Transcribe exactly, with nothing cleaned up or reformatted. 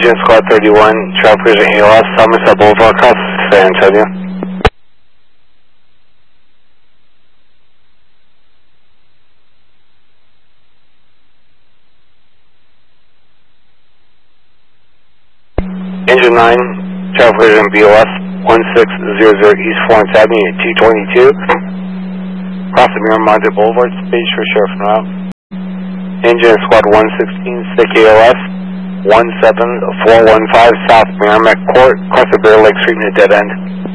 Engine Squad thirty-one, Traffic Vision A L S, Somerset Boulevard, across San Antonio. Engine nine, Traffic Vision B O S, one six zero zero East Florence Avenue at two twenty-two. Across the Miramar Boulevard, stage for Sheriff route. Engine Squad one sixteen, S I C A L S, one seven four one five South Merrimack Court, across the Bear Lake Street in a dead end.